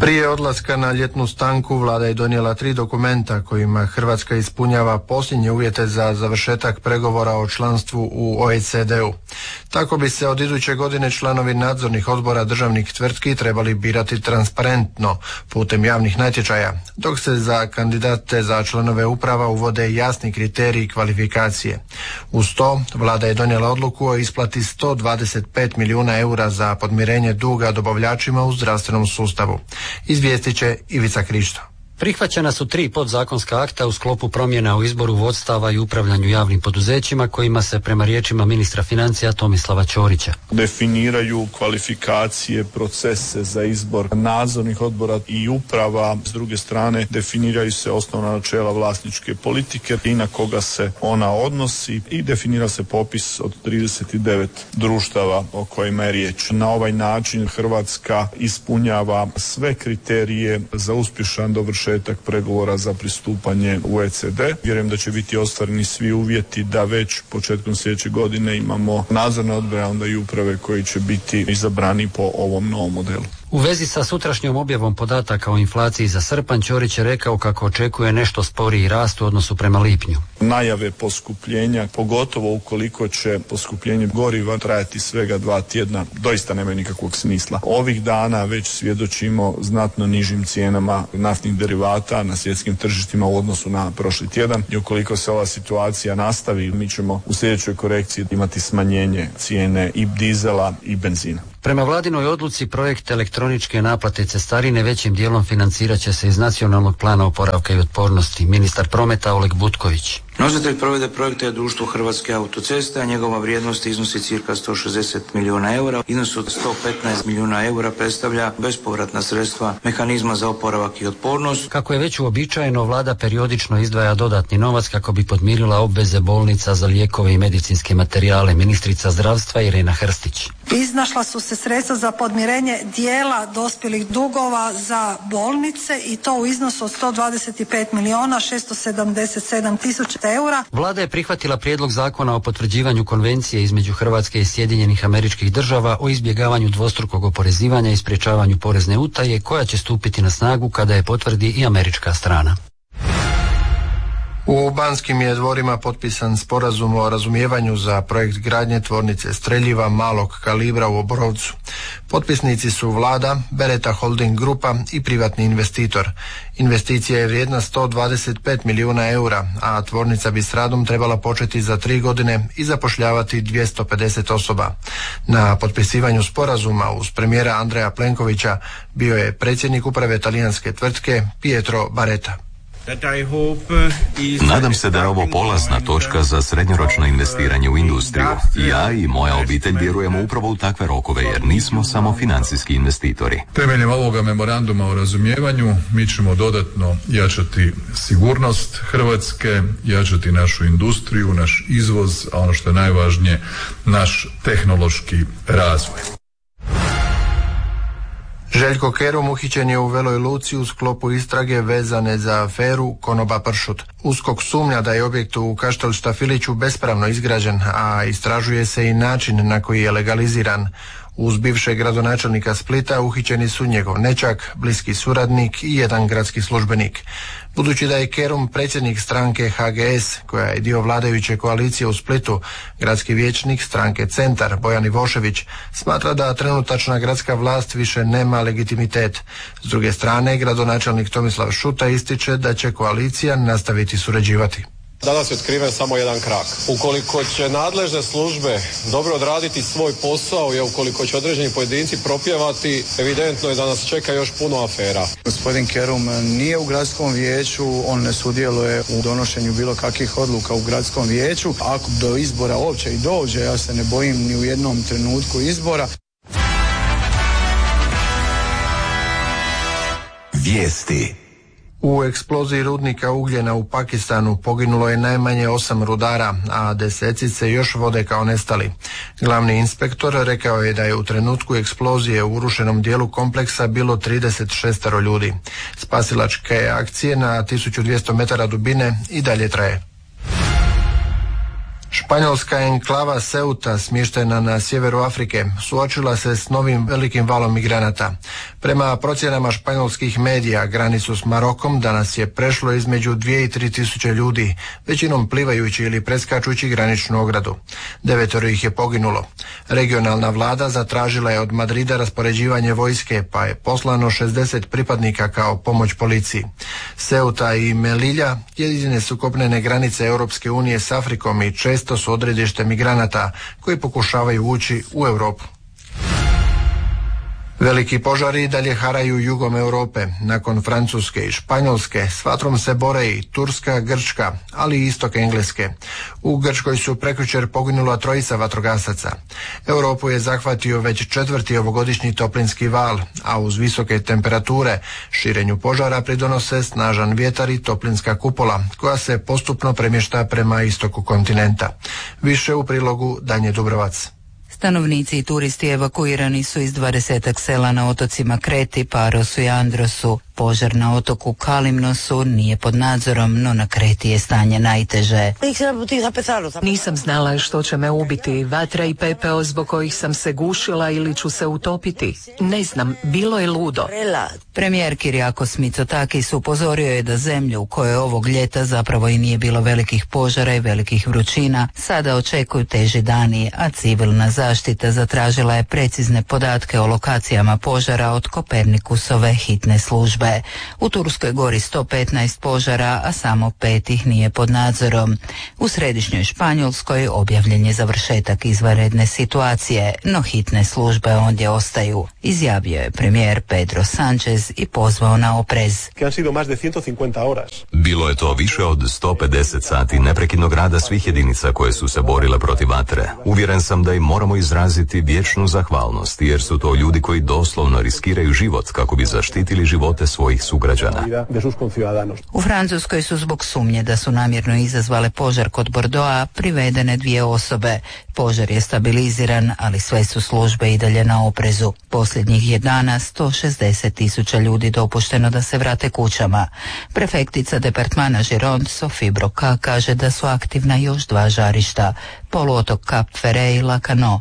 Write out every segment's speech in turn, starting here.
Prije odlaska na ljetnu stanku vlada je donijela 3 dokumenta kojima Hrvatska ispunjava posljednje uvjete za završetak pregovora o članstvu u OECD-u. Tako bi se od iduće godine članovi nadzornih odbora državnih tvrtki trebali birati transparentno putem javnih natječaja, dok se za kandidate za članove uprava uvode jasni kriteriji kvalifikacije. Uz to, vlada je donijela odluku o isplati 125 milijuna eura za podmirenje duga dobavljačima u zdravstvenom sustavu. Izvijestit će Ivica Krišto. Prihvaćena su 3 podzakonska akta u sklopu promjena u izboru vodstava i upravljanju javnim poduzećima kojima se prema riječima ministra financija Tomislava Ćorića definiraju kvalifikacije, procese za izbor nadzornih odbora i uprava. S druge strane definiraju se osnovna načela vlasničke politike i na koga se ona odnosi i definira se popis od 39 društava o kojima je riječ. Na ovaj način Hrvatska ispunjava sve kriterije za uspješan dovršetak pregovora za pristupanje u OECD. Vjerujem da će biti ostvareni svi uvjeti da već početkom sljedeće godine imamo nadzorne odbore, onda i uprave koji će biti izabrani po ovom novom modelu. U vezi sa sutrašnjom objavom podataka o inflaciji za srpanj, Ćorić je rekao kako očekuje nešto sporiji rast u odnosu prema lipnju. Najave poskupljenja, pogotovo ukoliko će poskupljenje goriva trajati svega 2 tjedna, doista nemaju nikakvog smisla. Ovih dana već svjedočimo znatno nižim cijenama naftnih derivata na svjetskim tržištima u odnosu na prošli tjedan i ukoliko se ova situacija nastavi, mi ćemo u sljedećoj korekciji imati smanjenje cijene i dizela i benzina. Prema vladinoj odluci projekt elektroničke naplate cestarine većim dijelom financirat će se iz Nacionalnog plana oporavka i otpornosti. Ministar prometa Oleg Butković. Nositelj provedbe projekta je društvo Hrvatske autoceste, a njegova vrijednost iznosi cirka 160 milijuna eura. Iznos od 115 milijuna eura predstavlja bespovratna sredstva mehanizma za oporavak i otpornost. Kako je već uobičajeno, vlada periodično izdvaja dodatni novac kako bi podmirila obveze bolnica za lijekove i medicinske materijale. Ministrica zdravstva Irena Hrstić. Iznašla su se sredstva za podmirenje dijela dospjelih dugova za bolnice i to u iznosu od 125 milijuna 677 tisuća eura. Vlada je prihvatila prijedlog zakona o potvrđivanju konvencije između Hrvatske i Sjedinjenih Američkih Država o izbjegavanju dvostrukog oporezivanja i sprječavanju porezne utaje, koja će stupiti na snagu kada je potvrdi i američka strana. U Banskim je dvorima potpisan sporazum o razumijevanju za projekt gradnje tvornice streljiva malog kalibra u Obrovcu. Potpisnici su vlada, Beretta Holding grupa i privatni investitor. Investicija je vrijedna 125 milijuna eura, a tvornica bi s radom trebala početi za 3 godine i zapošljavati 250 osoba. Na potpisivanju sporazuma uz premijera Andreja Plenkovića bio je predsjednik uprave talijanske tvrtke Pietro Baretta. Nadam se da je ovo polazna točka za srednjoročno investiranje u industriju. Ja i moja obitelj vjerujemo upravo u takve rokove jer nismo samo financijski investitori. Temeljem ovoga memoranduma o razumijevanju mi ćemo dodatno jačati sigurnost Hrvatske, jačati našu industriju, naš izvoz, a ono što je najvažnije, naš tehnološki razvoj. Željko Kerum uhićen je u Veloj Luci u sklopu istrage vezane za aferu Konoba pršut. USKOK sumnja da je objekt u Kaštel Štafiliću bespravno izgrađen, a istražuje se i način na koji je legaliziran. Uz bivšeg gradonačelnika Splita uhićeni su njegov nećak, bliski suradnik i jedan gradski službenik. Budući da je Kerum predsjednik stranke HGS, koja je dio vladajuće koalicije u Splitu, gradski vijećnik stranke Centar Bojan Ivošević smatra da trenutačna gradska vlast više nema legitimitet. S druge strane, gradonačelnik Tomislav Šuta ističe da će koalicija nastaviti surađivati. Danas je otkriven samo jedan krak. Ukoliko će nadležne službe dobro odraditi svoj posao i ukoliko će određeni pojedinci propjevati, evidentno je da nas čeka još puno afera. Gospodin Kerum nije u gradskom vijeću, on ne sudjeluje u donošenju bilo kakvih odluka u gradskom vijeću. Ako do izbora uopće i dođe, ja se ne bojim ni u jednom trenutku izbora. Vijesti. U eksploziji rudnika ugljena u Pakistanu poginulo je najmanje 8 rudara, a deseci se još vode kao nestali. Glavni inspektor rekao je da je u trenutku eksplozije u urušenom dijelu kompleksa bilo 36 ljudi. Spasilačke akcije na 1200 metara dubine i dalje traje. Španjolska enklava Ceuta, smještena na sjeveru Afrike, suočila se s novim velikim valom migranata. Prema procjenama španjolskih medija, granicu s Marokom danas je prešlo između 2 i 3 tisuće ljudi, većinom plivajući ili preskačući graničnu ogradu. 9 ih je poginulo. Regionalna vlada zatražila je od Madrida raspoređivanje vojske, pa je poslano 60 pripadnika kao pomoć policiji. Ceuta i Melilla jedine su kopnene granice Europske unije s Afrikom i često su odredište migranata koji pokušavaju ući u Europu. Veliki požari dalje haraju jugom Europe. Nakon Francuske i Španjolske s vatrom se bore i Turska, Grčka, ali i istok Engleske. U Grčkoj su prekjučer poginula 3 vatrogasaca. Europu je zahvatio već 4. ovogodišnji toplinski val, a uz visoke temperature širenju požara pridonose snažan vjetar i toplinska kupola, koja se postupno premješta prema istoku kontinenta. Više u prilogu Danje Dubrovac. Stanovnici i turisti evakuirani su iz 20 sela na otocima Kreti, Parosu i Androsu. Požar na otoku Kalimnosu nije pod nadzorom, no na Kreti je stanje najteže. Nisam znala što će me ubiti, vatra i pepeo zbog kojih sam se gušila ili ću se utopiti. Ne znam, bilo je ludo. Premijer Kyriakos Mitsotakis upozorio je da zemlju u kojoj ovog ljeta zapravo i nije bilo velikih požara i velikih vrućina, sada očekuju teži dani, a civilna zaštita zatražila je precizne podatke o lokacijama požara od Kopernikusove hitne službe. U Turskoj gori 115 požara, a samo 5 ih nije pod nadzorom. U središnjoj Španjolskoj objavljen je završetak izvanredne situacije, no hitne službe ondje ostaju, izjavio je premijer Pedro Sánchez i pozvao na oprez. Bilo je to više od 150 sati neprekidnog rada svih jedinica koje su se borile protiv vatre. Uvjeren sam da im moramo izraziti vječnu zahvalnost, jer su to ljudi koji doslovno riskiraju život kako bi zaštitili živote svojih sugrađana. U Francuskoj su zbog sumnje da su namjerno izazvale požar kod Bordeauxa privedene 2 osobe. Požar je stabiliziran, ali sve su službe i dalje na oprezu. Posljednjih je dana 160.000 ljudi dopušteno da se vrate kućama. Prefektica departmana Gironde Sophie Broca kaže da su aktivna još 2 žarišta, poluotok Cap Ferret i Lacanau.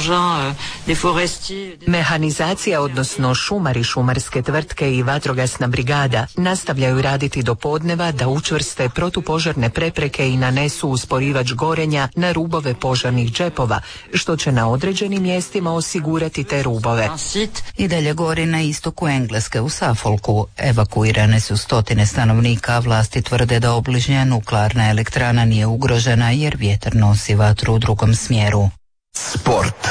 Mehanizacija, odnosno šumari, šumarske tvrtke i vatrogasna brigada nastavljaju raditi do podneva da učvrste protupožarne prepreke i nanesu usporivač gorenja na rubove požarnih džepova, što će na određenim mjestima osigurati te rubove. I dalje gori na istoku Engleske u Suffolku. Evakuirane su 100 stanovnika, a vlasti tvrde da obližnja nuklearna elektrana nije ugrožena jer vjetar nosi vatru u drugom smjeru. Sport.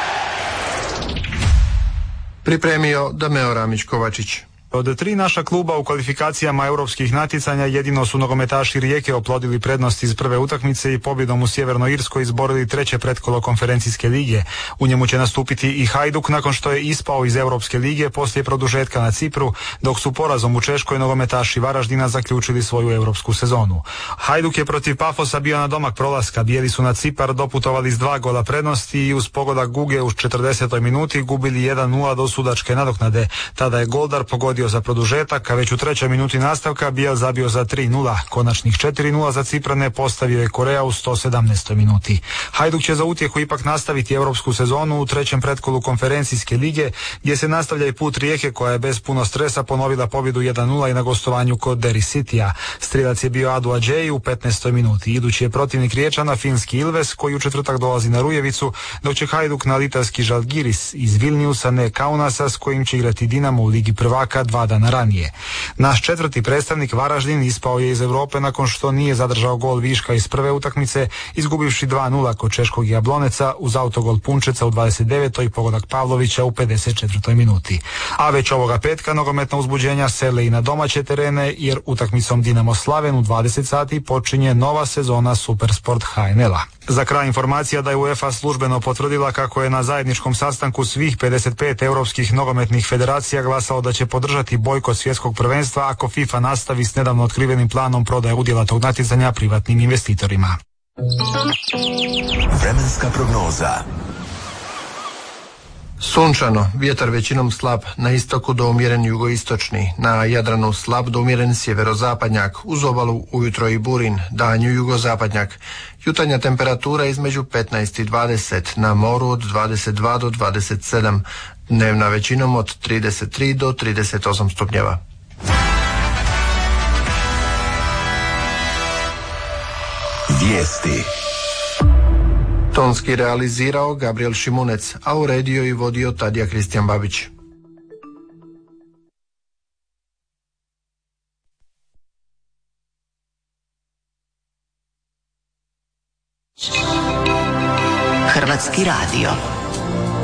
Pripremio Dameo Ramić-Kovačić. Od 3 naša kluba u kvalifikacijama europskih natjecanja jedino su nogometaši Rijeke oplodili prednost iz prve utakmice i pobjedom u Sjevernoj Irskoj izborili 3. pretkolo konferencijske lige. U njemu će nastupiti i Hajduk nakon što je ispao iz Europske lige poslije produžetka na Cipru, dok su porazom u Češkoj nogometaši Varaždina zaključili svoju europsku sezonu. Hajduk je protiv Pafosa bio na domak prolaska, bijeli su na Cipar doputovali s 2 gola prednosti i uz pogodak Guge u 40. minuti gubili 1-0 do sudačke nadoknade. Tada je Goldar pogodio za produžetak, a već u 3. minuti nastavka Bijel zabio za 3-0. Konačnih 4-0 za Ciprane postavio je Korea u 117. minuti. Hajduk će za utjehu ipak nastaviti europsku sezonu u 3. pretkolu konferencijske lige, gdje se nastavlja i put Rijeke koja je bez puno stresa ponovila pobjedu 1-0 i na gostovanju kod Derry Citya. Strilac je bio Adu Adžeji u 15. minuti. Idući je protivnik Riječana finski Ilves koji u četvrtak dolazi na Rujevicu, dok će Hajduk na litavski Žalgiris iz Vilniusa, ne Kaunasa, s kojim će igrati Dinamo u Ligi prvaka 2 dana ranije. Naš 4. predstavnik Varaždin ispao je iz Europe nakon što nije zadržao gol viška iz prve utakmice, izgubivši 2-0 kod češkog Jabloneca uz autogol Punčeca u 29. i pogodak Pavlovića u 54. minuti. A već ovoga petka nogometna uzbuđenja sele i na domaće terene, jer utakmicom Dinamo Slaven u 20 sati počinje nova sezona Supersport HNL-a. Za kraj informacija da je UEFA službeno potvrdila kako je na zajedničkom sastanku svih 55 europskih nogometnih federacija glasalo da će podržati bojkot svjetskog prvenstva ako FIFA nastavi s nedavno otkrivenim planom prodaje udjela tog natjecanja privatnim investitorima. Vremenska prognoza. Sunčano, vjetar većinom slab, na istoku do umjeren jugoistočni, na Jadranu slab do umjeren sjeverozapadnjak, uz obalu ujutro i burin, danju jugozapadnjak. Jutarnja temperatura između 15 i 20, na moru od 22 do 27, dnevna većinom od 33 do 38 stupnjeva. Vijesti. Tonski realizirao Gabriel Šimunec, a uredio i vodio Tadija Kristijan Babić. Hrvatski radio.